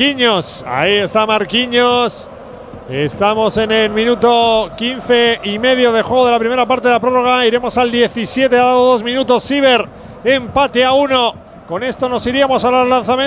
Marquinhos. Ahí está Marquinhos. Estamos en el minuto 15 y medio de juego de la primera parte de la prórroga. Iremos al 17, ha dado 2 minutos Siever. Empate a 1. Con esto nos iríamos a los lanzamientos.